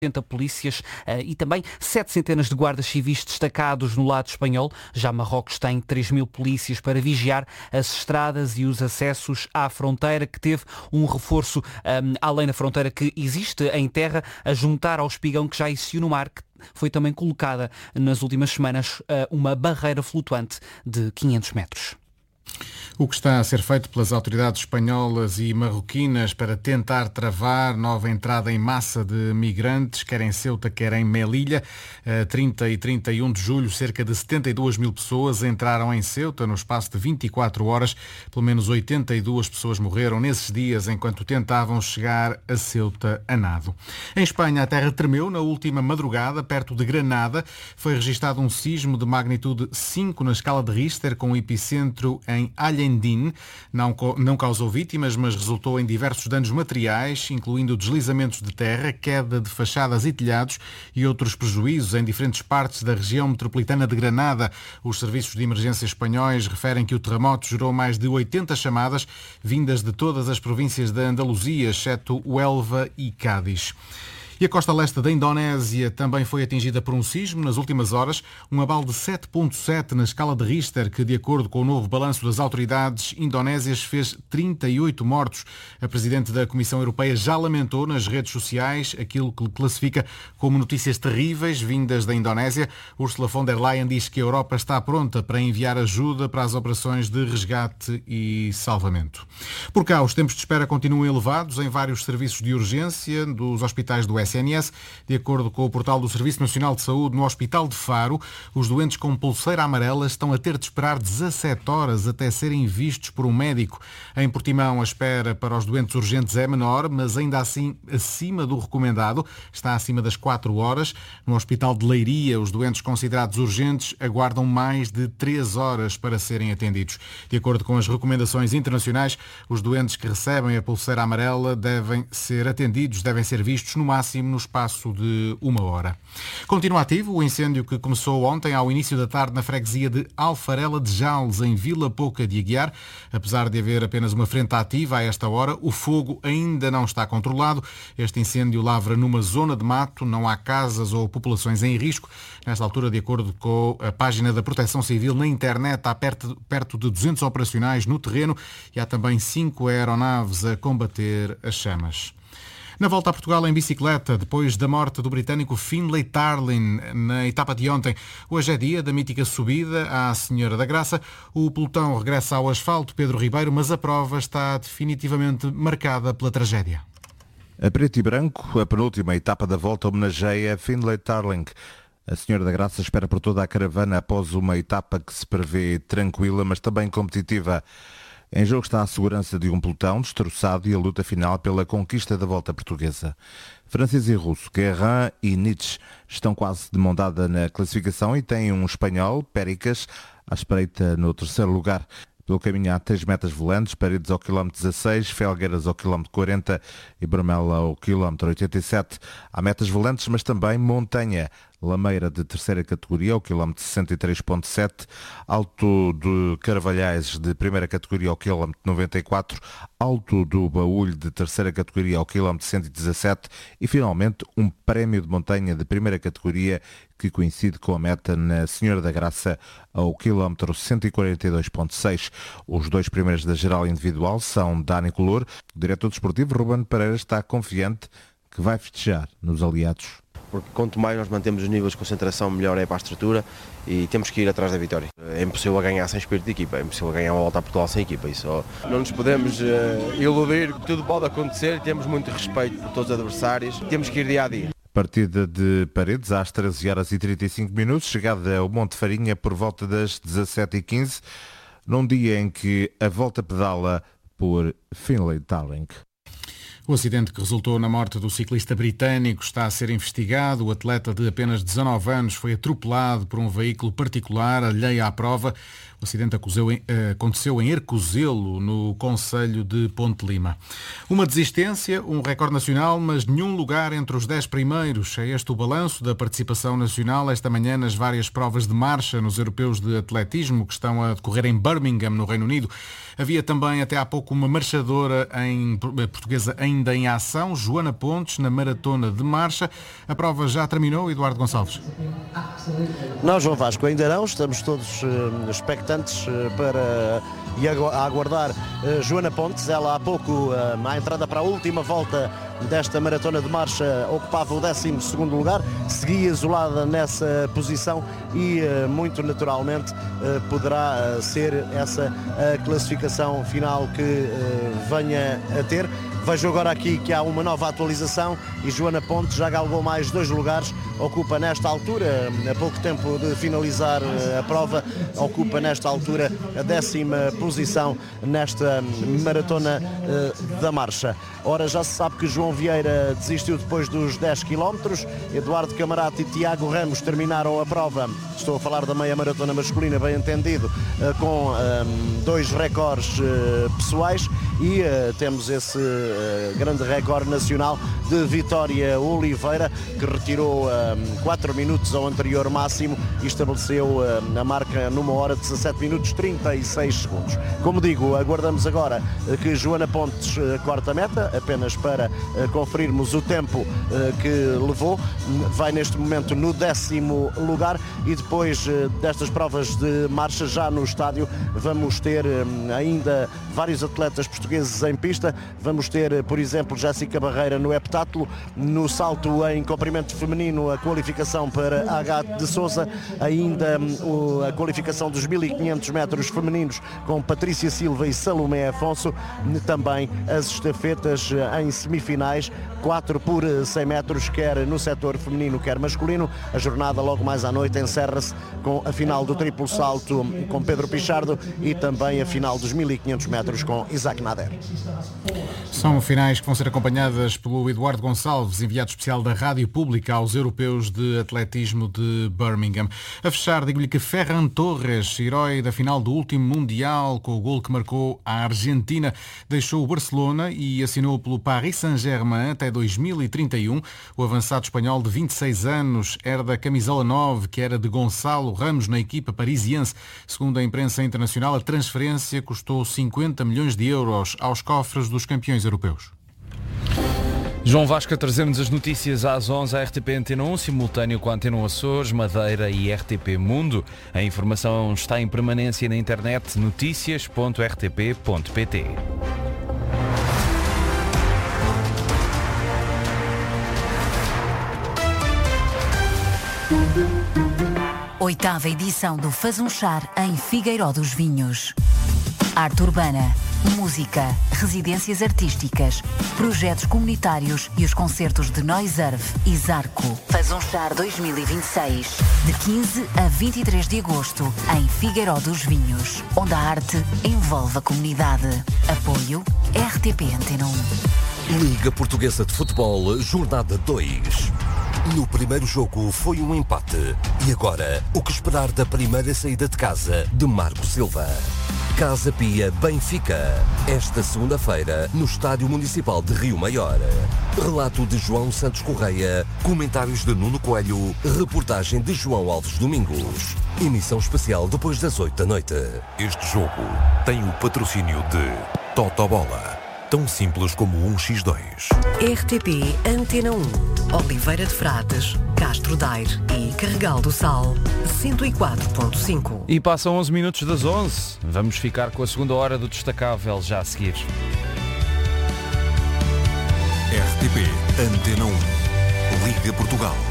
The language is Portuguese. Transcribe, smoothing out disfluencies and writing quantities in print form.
80 polícias e também 7 centenas de guardas civis destacados no lado espanhol. Já Marrocos tem 3.000 polícias para vigiar as estradas e os acessos à fronteira, que teve um reforço além da fronteira que existe em terra, a juntar ao espigão que já existiu no mar, que foi também colocada nas últimas semanas uma barreira flutuante de 500 metros. O que está a ser feito pelas autoridades espanholas e marroquinas para tentar travar nova entrada em massa de migrantes, quer em Ceuta, quer em Melilla. 30 e 31 de julho, cerca de 72 mil pessoas entraram em Ceuta no espaço de 24 horas. Pelo menos 82 pessoas morreram nesses dias enquanto tentavam chegar a Ceuta a nado. Em Espanha, a terra tremeu na última madrugada, perto de Granada. Foi registado um sismo de magnitude 5 na escala de Richter, com o epicentro em Allendín. Não causou vítimas, mas resultou em diversos danos materiais, incluindo deslizamentos de terra, queda de fachadas e telhados e outros prejuízos em diferentes partes da região metropolitana de Granada. Os serviços de emergência espanhóis referem que o terremoto gerou mais de 80 chamadas, vindas de todas as províncias da Andaluzia, exceto Huelva e Cádiz. E a costa leste da Indonésia também foi atingida por um sismo nas últimas horas, um abalo de 7.7 na escala de Richter, que, de acordo com o novo balanço das autoridades indonésias, fez 38 mortos. A presidente da Comissão Europeia já lamentou nas redes sociais aquilo que classifica como notícias terríveis vindas da Indonésia. Ursula von der Leyen diz que a Europa está pronta para enviar ajuda para as operações de resgate e salvamento. Por cá, os tempos de espera continuam elevados em vários serviços de urgência dos hospitais do SNS. De acordo com o portal do Serviço Nacional de Saúde, no Hospital de Faro, os doentes com pulseira amarela estão a ter de esperar 17 horas até serem vistos por um médico. Em Portimão, a espera para os doentes urgentes é menor, mas ainda assim acima do recomendado, está acima das 4 horas. No Hospital de Leiria, os doentes considerados urgentes aguardam mais de 3 horas para serem atendidos. De acordo com as recomendações internacionais, os doentes que recebem a pulseira amarela devem ser atendidos, devem ser vistos no máximo no espaço de 1 hora. Continua ativo o incêndio que começou ontem ao início da tarde na freguesia de Alfarela de Jales, em Vila Pouca de Aguiar. Apesar de haver apenas uma frente ativa a esta hora, o fogo ainda não está controlado. Este incêndio lavra numa zona de mato, não há casas ou populações em risco. Nesta altura, de acordo com a página da Proteção Civil na internet, há perto de 200 operacionais no terreno e há também 5 aeronaves a combater as chamas. Na volta a Portugal em bicicleta, depois da morte do britânico Finlay Tarling na etapa de ontem, hoje é dia da mítica subida à Senhora da Graça. O pelotão regressa ao asfalto, Pedro Ribeiro, mas a prova está definitivamente marcada pela tragédia. A preto e branco, a penúltima etapa da volta homenageia Finlay Tarling. A Senhora da Graça espera por toda a caravana após uma etapa que se prevê tranquila, mas também competitiva. Em jogo está a segurança de um pelotão destroçado e a luta final pela conquista da volta portuguesa. Francês e russo, Guerrin e Nietzsche estão quase de mão dada na classificação e têm um espanhol, Péricas, à espreita no terceiro lugar. Pelo caminho há 3 metas volantes, Paredes ao quilómetro 16, Felgueiras ao quilómetro 40 e Brumel ao quilómetro 87. Há metas volantes, mas também montanha. Lameira de terceira categoria ao quilómetro 63.7, Alto de Carvalhais de primeira categoria ao quilómetro 94, Alto do Baúlho de terceira categoria ao quilómetro 117 e finalmente um prémio de montanha de primeira categoria que coincide com a meta na Senhora da Graça ao quilómetro 142.6. Os 2 primeiros da geral individual são Dani Color. O diretor desportivo Ruben Pereira está confiante que vai festejar nos aliados. Porque quanto mais nós mantemos os níveis de concentração, melhor é para a estrutura e temos que ir atrás da vitória. É impossível ganhar sem espírito de equipa, é impossível ganhar uma volta a Portugal sem equipa. Isso não nos podemos iludir, tudo pode acontecer, temos muito respeito por todos os adversários, temos que ir dia a dia. Partida de Paredes às 13h35, chegada ao Monte Farinha por volta das 17h15, num dia em que a volta pedala por Finlay Tarling. O acidente que resultou na morte do ciclista britânico está a ser investigado. O atleta de apenas 19 anos foi atropelado por um veículo particular alheio à prova. O acidente aconteceu em Hercozelo, no concelho de Ponte Lima. Uma desistência, um recorde nacional, mas nenhum lugar entre os 10 primeiros. É este o balanço da participação nacional esta manhã nas várias provas de marcha nos europeus de atletismo que estão a decorrer em Birmingham, no Reino Unido. Havia também até há pouco uma marchadora portuguesa em ainda em ação. Joana Pontes na maratona de marcha. A prova já terminou, Eduardo Gonçalves? Não, João Vasco, ainda não. Estamos todos expectantes para aguardar Joana Pontes. Ela há pouco, à entrada para a última volta desta maratona de marcha, ocupava o 12º lugar, seguia isolada nessa posição e muito naturalmente poderá ser essa a classificação final que venha a ter. Vejo agora aqui que há uma nova atualização e Joana Pontes já galgou mais 2 lugares, ocupa nesta altura, a pouco tempo de finalizar a prova, ocupa nesta altura a 10ª posição nesta maratona da marcha. Ora, já se sabe que João Vieira desistiu depois dos 10 km, Eduardo Camarate e Tiago Ramos terminaram a prova, estou a falar da meia maratona masculina, bem entendido, com 2 recordes pessoais e temos esse grande recorde nacional de Vitória Oliveira, que retirou 4 minutos ao anterior máximo e estabeleceu a marca numa hora de 17 minutos 36 segundos. Como digo, aguardamos agora que Joana Pontes corte a meta, apenas para conferirmos o tempo que levou. Vai neste momento no 10º lugar e depois destas provas de marcha já no estádio vamos ter ainda vários atletas portugueses em pista. Vamos ter, por exemplo, Jéssica Barreira no heptátulo, no salto em comprimento feminino a qualificação para H de Sousa, ainda a qualificação dos 1500 metros femininos com Patrícia Silva e Salomé Afonso, também as estafetas em semifinais, 4 por 100 metros, quer no setor feminino, quer masculino. A jornada logo mais à noite encerra-se com a final do triplo salto com Pedro Pichardo e também a final dos 1500 metros com Isaac Nader. São finais que vão ser acompanhadas pelo Eduardo Gonçalves, enviado especial da Rádio Pública aos Europeus de Atletismo de Birmingham. A fechar, digo-lhe que Ferran Torres, herói da final do último Mundial, com o gol que marcou a Argentina, deixou o Barcelona e assinou pelo Paris Saint-Germain até 2031. O avançado espanhol de 26 anos herda a camisola 9, que era de Gonçalo Ramos na equipa parisiense. Segundo a imprensa internacional, a transferência custou 50 milhões de euros aos cofres dos campeões europeus. João Vasco, trazemos as notícias às 11 à RTP Antena 1, simultâneo com a Antena Açores, Madeira e RTP Mundo. A informação está em permanência na internet noticias.rtp.pt. Oitava edição do Fazunchar em Figueiró dos Vinhos. Arte urbana, música, residências artísticas, projetos comunitários e os concertos de Noiserve e Zarco. Fazunchar 2026, de 15 a 23 de agosto, em Figueiró dos Vinhos, onde a arte envolve a comunidade. Apoio RTP Antena 1. Liga Portuguesa de Futebol, Jornada 2. No primeiro jogo foi um empate. E agora, o que esperar da primeira saída de casa de Marco Silva? Casa Pia Benfica, esta segunda-feira, no Estádio Municipal de Rio Maior. Relato de João Santos Correia, comentários de Nuno Coelho, reportagem de João Alves Domingos. Emissão especial depois das 8 da noite. Este jogo tem o patrocínio de Totobola. Tão simples como 1x2. RTP Antena 1, Oliveira de Frades, Castro Daire e Carregal do Sal, 104.5. E passam 11 minutos das 11. Vamos ficar com a segunda hora do Destacável já a seguir. RTP Antena 1, Liga Portugal.